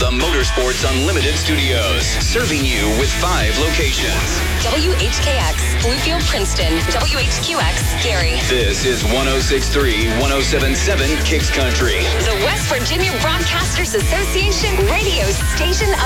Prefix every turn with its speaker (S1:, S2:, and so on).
S1: the Motorsports Unlimited Studios, serving you with 5 locations.
S2: WHKX, Bluefield, Princeton. WHQX, Gary.
S1: This is 106.3, 107.7 Kicks Country.
S2: The West Virginia Broadcasters Association radio station